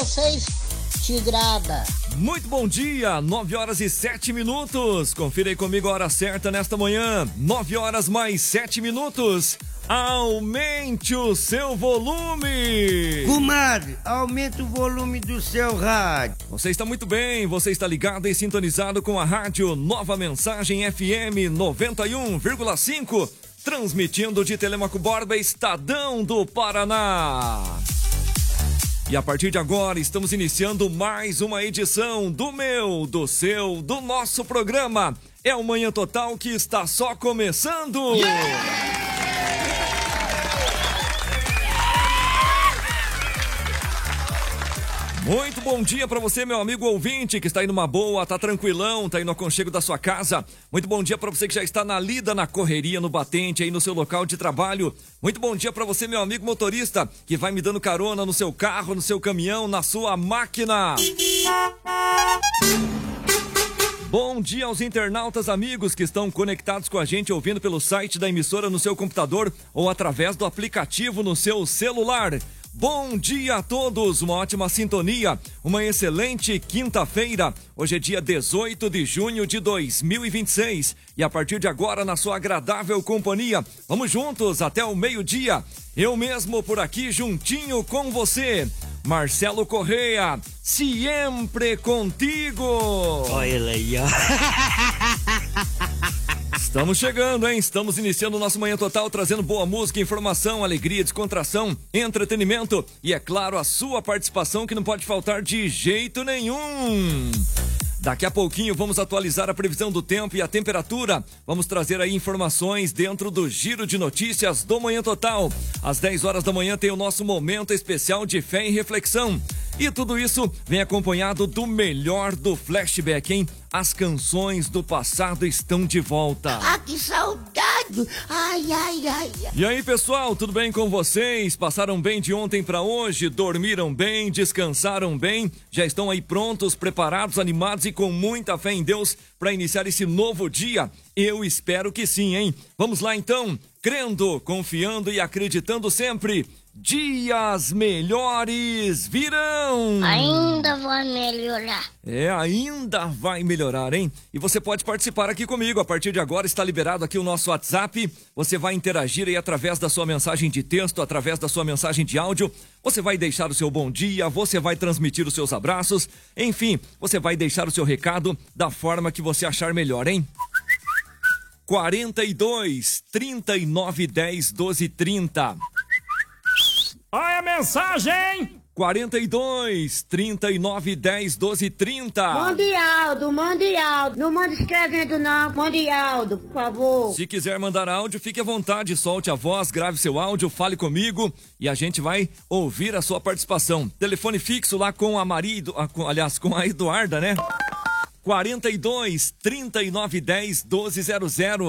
vocês, Tigrada. Muito bom dia, 9h07. Confira aí comigo a hora certa nesta manhã, 9h mais 7. Aumente o seu volume. Comadre, aumente o volume do seu rádio. Você está muito bem, você está ligado e sintonizado com a rádio Nova Mensagem FM 91,5, transmitindo de Telêmaco Borba, Estadão do Paraná. E a partir de agora estamos iniciando mais uma edição do meu, do seu, do nosso programa. É o Manhã Total que está só começando. Muito bom dia para você, meu amigo ouvinte, que está aí numa boa, tá tranquilão, tá aí no aconchego da sua casa. Muito bom dia para você que já está na lida, na correria, no batente, aí no seu local de trabalho. Muito bom dia para você, meu amigo motorista, que vai me dando carona no seu carro, no seu caminhão, na sua máquina. Bom dia aos internautas amigos que estão conectados com a gente, ouvindo pelo site da emissora no seu computador ou através do aplicativo no seu celular. Bom dia a todos, uma ótima sintonia, uma excelente quinta-feira. Hoje é dia 18 de junho de 2026 e a partir de agora, na sua agradável companhia, vamos juntos até o meio-dia. Eu mesmo por aqui juntinho com você, Marcelo Correia, sempre contigo. Olha ele aí, ó. Estamos chegando, hein? Estamos iniciando o nosso Manhã Total, trazendo boa música, informação, alegria, descontração, entretenimento e, é claro, a sua participação que não pode faltar de jeito nenhum. Daqui a pouquinho vamos atualizar a previsão do tempo e a temperatura. Vamos trazer aí informações dentro do Giro de Notícias do Manhã Total. Às 10 horas da manhã tem o nosso momento especial de fé e reflexão. E tudo isso vem acompanhado do melhor do flashback, hein? As canções do passado estão de volta. Ah, que saudade! Ai, ai, ai. E aí, pessoal, tudo bem com vocês? Passaram bem de ontem para hoje? Dormiram bem? Descansaram bem? Já estão aí prontos, preparados, animados e com muita fé em Deus para iniciar esse novo dia? Eu espero que sim, hein? Vamos lá então, crendo, confiando e acreditando sempre. Dias melhores virão! Ainda vai melhorar. Ainda vai melhorar, hein? E você pode participar aqui comigo. A partir de agora está liberado aqui o nosso WhatsApp. Você vai interagir aí através da sua mensagem de texto, através da sua mensagem de áudio. Você vai deixar o seu bom dia, você vai transmitir os seus abraços. Enfim, você vai deixar o seu recado da forma que você achar melhor, hein? 42 39 10 12 30. Olha a mensagem! 42 39 10 12 30. Mande Aldo. Não manda escrevendo não. Mande Aldo, por favor. Se quiser mandar áudio, fique à vontade, solte a voz, grave seu áudio, fale comigo e a gente vai ouvir a sua participação. Telefone fixo lá com a Maria, com a Eduarda, né? 42 39 10 12 00.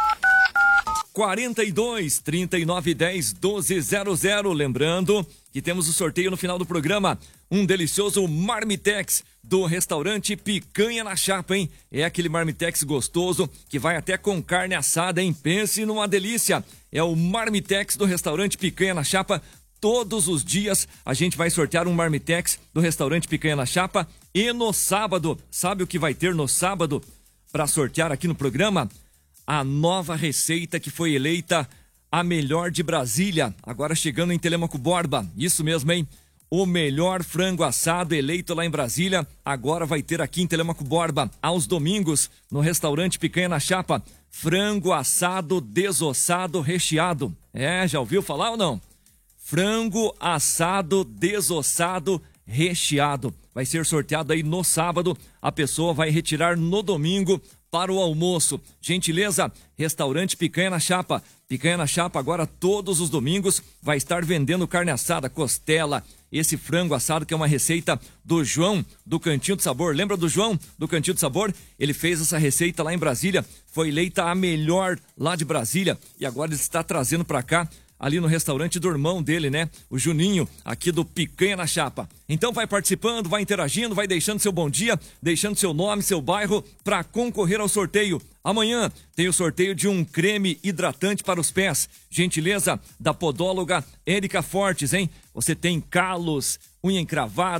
42 39 10 12 00. Lembrando que temos o sorteio no final do programa. Um delicioso Marmitex do restaurante Picanha na Chapa, hein? É aquele Marmitex gostoso que vai até com carne assada, hein? Pense numa delícia. É o Marmitex do restaurante Picanha na Chapa. Todos os dias a gente vai sortear um Marmitex do restaurante Picanha na Chapa. E no sábado, sabe o que vai ter no sábado para sortear aqui no programa? A nova receita que foi eleita a melhor de Brasília, agora chegando em Telêmaco Borba. Isso mesmo, hein? O melhor frango assado eleito lá em Brasília, agora vai ter aqui em Telêmaco Borba, aos domingos, no restaurante Picanha na Chapa. Frango assado, desossado, recheado. Já ouviu falar ou não? Frango assado, desossado, recheado. Vai ser sorteado aí no sábado, a pessoa vai retirar no domingo para o almoço. Gentileza, restaurante Picanha na Chapa. Picanha na Chapa agora todos os domingos vai estar vendendo carne assada, costela, esse frango assado que é uma receita do João, do Cantinho do Sabor. Lembra do João, do Cantinho do Sabor? Ele fez essa receita lá em Brasília, foi eleita a melhor lá de Brasília e agora ele está trazendo para cá ali no restaurante do irmão dele, né? O Juninho, aqui do Picanha na Chapa. Então vai participando, vai interagindo, vai deixando seu bom dia, deixando seu nome, seu bairro para concorrer ao sorteio. Amanhã tem o sorteio de um creme hidratante para os pés. Gentileza da podóloga Érica Fortes, hein? Você tem calos, unha encravada,